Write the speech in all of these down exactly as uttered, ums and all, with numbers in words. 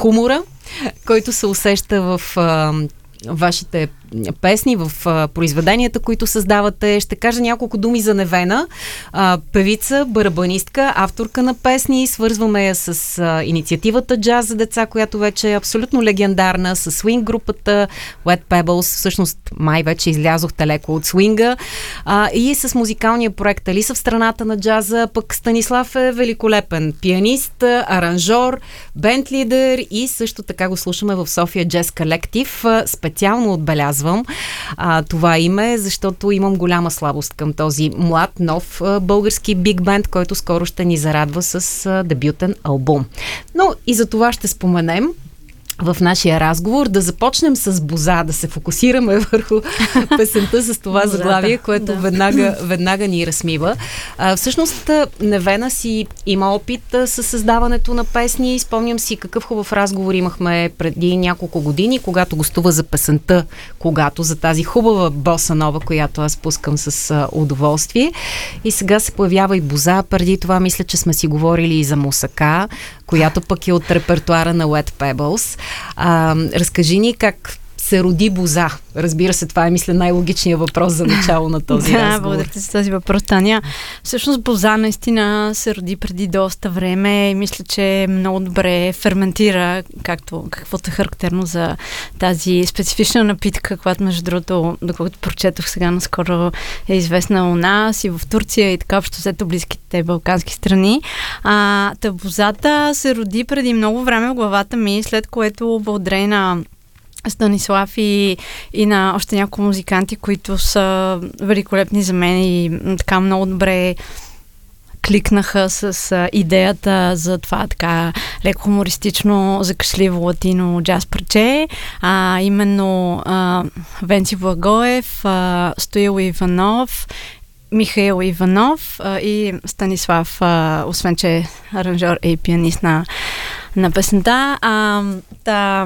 хумора, който се усеща в а, вашите песни, в а, произведенията, които създавате. Ще кажа няколко думи за Невена. А, певица, барабанистка, авторка на песни. Свързваме я с а, инициативата Джаз за деца, която вече е абсолютно легендарна, с свинг групата Wet Pebbles. Всъщност, май вече излязохте леко от свинга. А, и с музикалния проект Алиса в страната на джаза. Пък Станислав е великолепен пианист, аранжор, бенд лидер и също така го слушаме в София Джаз Колектив. Специално отбелязвам а, това име, защото имам голяма слабост към този млад, нов а, български биг бенд, който скоро ще ни зарадва с а, дебютен албум. Но и за това ще споменем в нашия разговор. Да започнем с Боза, да се фокусираме върху песента с това заглавие, което да. веднага, веднага ни размива. А, всъщност, Невена си има опит а, с създаването на песни. Спомням си какъв хубав разговор имахме преди няколко години, когато гостува за песента, когато за тази хубава боса нова, която аз пускам с а, удоволствие. И сега се появява и Боза. Преди това мисля, че сме си говорили и за Мусака, която пък е от репертуара на Wet Pebbles. А, разкажи ни как се роди Боза. Разбира се, това е, мисля, най-логичният въпрос за начало на този да, разговор. Да, благодаря за този въпрос, Таня. Всъщност Боза наистина се роди преди доста време и мисля, че много добре ферментира, както, каквото е характерно за тази специфична напитка, която, между другото, доколкото прочетох сега наскоро, е известна у нас и в Турция и така общо взето близките балкански страни. А, та Бозата се роди преди много време в главата ми, след което благодарение на Станислав и, и на още няколко музиканти, които са великолепни за мен и така много добре кликнаха с а, идеята за това така леко хумористично, закашливо латино джаз парче, а именно а, Венци Благоев, а, Стоил Иванов, Михаил Иванов а, и Станислав, а, освен че е аранжор и пианист на, на песента. А, та,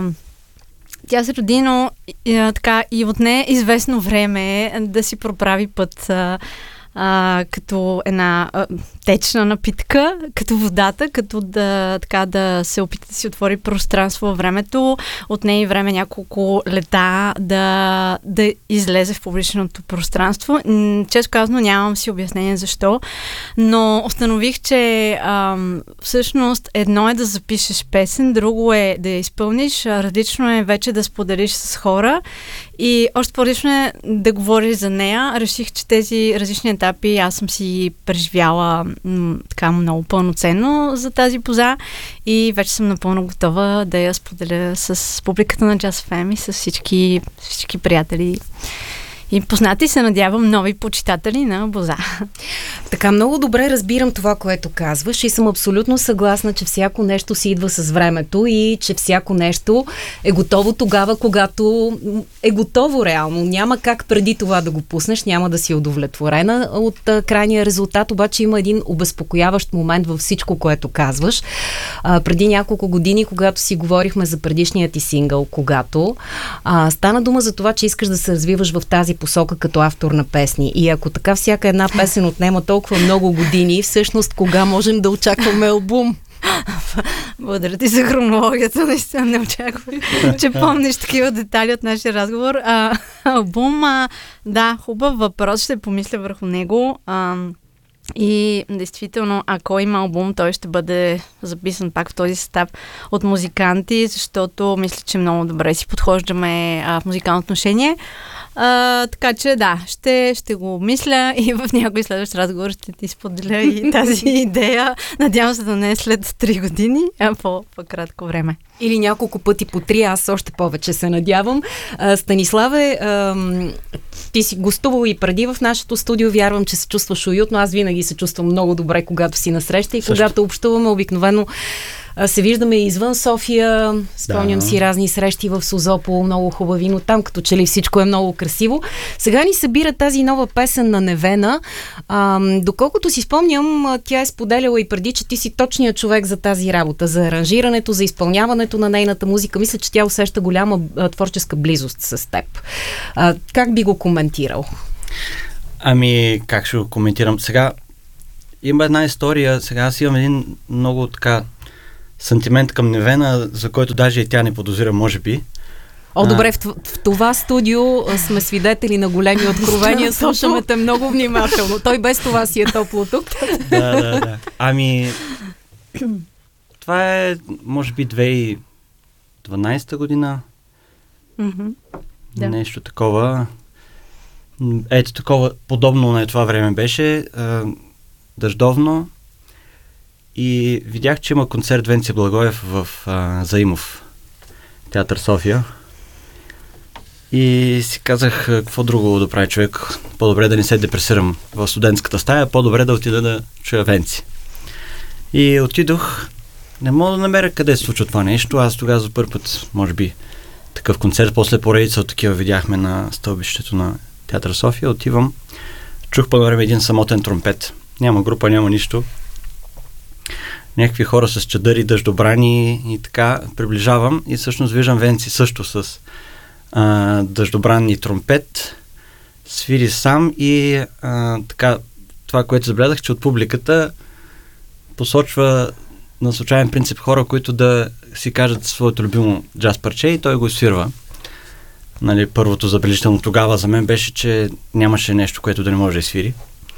Тя се роди, но и, така, и от нея известно време да си проправи път а, а, като една а, течна напитка, като водата, като да, така, да се опита да си отвори пространство във времето. От нея и време няколко лета да, да излезе в публичното пространство. Често казано нямам си обяснение защо, но установих, че а, всъщност едно е да запишеш песен, друго е да я изпълниш, различно е вече да споделиш с хора и още по-различно е да говориш за нея. Реших, че тези различни етапи аз съм си преживяла м- така много пълноценно за тази Боза и вече съм напълно готова да я споделя с публиката на Jazz еф ем и с всички, всички приятели и познати, се надявам, нови почитатели на Боза. Така, много добре разбирам това, което казваш и съм абсолютно съгласна, че всяко нещо си идва с времето и че всяко нещо е готово тогава, когато е готово реално. Няма как преди това да го пуснеш, няма да си удовлетворена от а, крайния резултат, обаче има един обезпокояващ момент във всичко, което казваш. А, преди няколко години, когато си говорихме за предишния ти сингъл, когато а, стана дума за това, че искаш да се развиваш в тази посока като автор на песни. И ако така всяка една песен отнема толкова много години, всъщност кога можем да очакваме албум? Благодаря ти за хронологията, наистина не очаквах, че помниш такива детайли от нашия разговор. А, албум, а, да, хубав въпрос, ще помисля върху него. А, и действително, ако има албум, той ще бъде записан пак в този състав от музиканти, защото мисля, че много добре си подхождаме а, в музикално отношение. А, така че да, ще, ще го мисля и в някой следващ разговор ще ти споделя и тази идея. Надявам се да не е след три години, а по, по-кратко време. Или няколко пъти по три, аз още повече се надявам. А, Станиславе, а, ти си гостувал и преди в нашото студио, вярвам, че се чувстваш уютно. Аз винаги се чувствам много добре, когато си насреща и Също. когато общуваме обикновено. Се виждаме и извън София, спомням да. си разни срещи в Созопол, много хубави, но там като че ли всичко е много красиво. Сега ни събира тази нова песен на Невена. А, доколкото си спомням, тя е споделяла и преди, че ти си точният човек за тази работа, за аранжирането, за изпълняването на нейната музика. Мисля, че тя усеща голяма а, творческа близост с теб. А, как би го коментирал? Ами, как ще го коментирам? Сега има една история, сега аз имам един много така сантимент към Невена, за който даже и тя не подозира, може би. О, добре, в, в това студио сме свидетели на големи откровения, слушаме те много внимателно. Той без това си е топло тук. Да, да, да. Ами, това е, може би, две хиляди и дванадесета година. Mm-hmm. Да. Нещо такова. Ето такова, подобно на това време беше. А, дъждовно. И видях, че има концерт Венци Благоев в а, Заимов театър София. И си казах, какво друго да прави човек. По-добре да не се депресирам в студентската стая, по-добре да отида да чуя Венци. И отидох. Не мога да намеря къде се случва това нещо. Аз тогава за първи път, може би, такъв концерт. После поредица от такива видяхме на стълбището на театър София. Отивам. Чух по време един самотен тромпет. Няма група, няма нищо. Някакви хора с чадъри, дъждобрани и така. Приближавам и всъщност виждам Венци също с а, дъждобран и тромпет. Свири сам и а, така, това, което забелязах, че от публиката посочва на случайен принцип хора, които да си кажат своето любимо джаз парче и той го свирва. Нали, първото забележително тогава за мен беше, че нямаше нещо, което да не може да свири.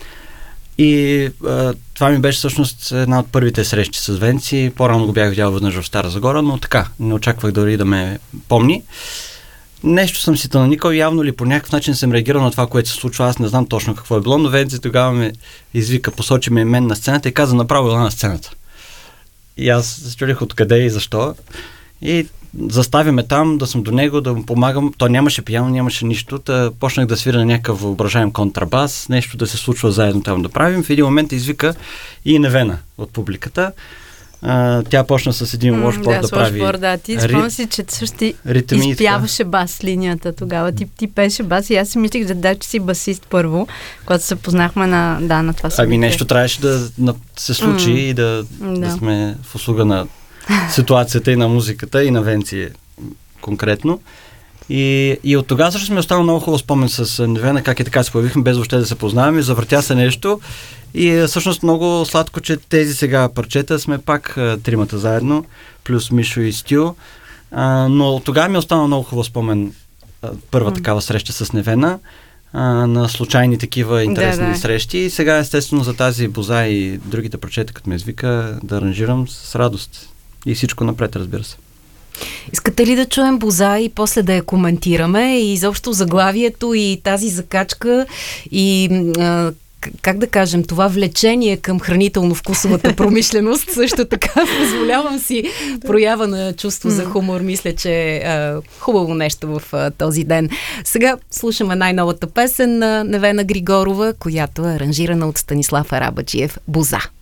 И а, това ми беше всъщност една от първите срещи с Венци. По-рано го бях видял веднъж в Стара Загора, но така, не очаквах дори да ме помни. Нещо съм си наникал, явно ли по някакъв начин съм реагирал на това, което се случва. Аз не знам точно какво е било, но Венци тогава ме извика, посочи ме мен на сцената и каза направо ела на сцената. И аз се чудих откъде и защо. И заставяме там, да съм до него, да му помагам. То нямаше пиано, нямаше нищо. Та почнах да свира на някакъв въображаем контрабас, нещо да се случва заедно там да правим. В един момент извика и Невена от публиката. А, тя почна с един лош пор да, да прави... Пор, да, ти спомня си, че също ти изпяваше бас линията тогава. Ти, ти пеше бас и аз си мислих, да, да, че си басист първо, когато се познахме на, да, на това събитие. Ами нещо трябваше да, да се случи mm. и да, да. да сме в услуга на ситуацията и на музиката и на Венци конкретно. И, и от тогава също ми остана много хубаво спомен с Невена, как и така се появихме, без въобще да се познаваме, завъртя се нещо и е всъщност много сладко, че тези сега парчета сме пак а, тримата заедно, плюс Мишо и Стю, а, но от тогава ми остана много хубаво спомен а, първа mm. такава среща с Невена, а, на случайни такива интересни да, да. срещи и сега естествено за тази Боза и другите парчета, като ме извика, да аранжирам с радост и всичко напред, разбира се. Искате ли да чуем Боза и после да я коментираме и изобщо заглавието и тази закачка и а, как да кажем, това влечение към хранително-вкусовата промишленост също така позволявам си проява на чувство за хумор. Мисля, че е хубаво нещо в а, този ден. Сега слушаме най-новата песен на Невена Григорова, която е аранжирана от Станислав Арабаджиев. Боза.